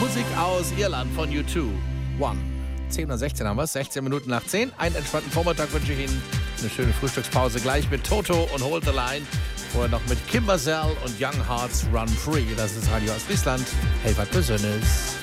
Musik aus Irland von U2. One. 10:16 haben wir es, 16 Minuten nach 10. Einen entspannten Vormittag wünsche ich Ihnen. Eine schöne Frühstückspause gleich mit Toto und Hold the Line. Vorher noch mit Kimber Zell und Young Hearts Run Free. Das ist Radio aus Friesland. Helfert Besönnes.